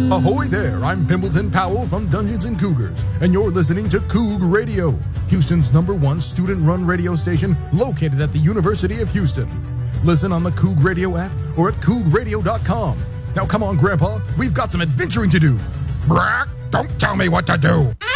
Ahoy there, I'm Pimpleton Powell from Dungeons & Cougars, and you're listening to Coug Radio, Houston's #1 student-run radio station located at the University of Houston. Listen on the Coug Radio app or at cougradio.com. Now come on, Grandpa, we've got some adventuring to do. Brock, don't tell me what to do.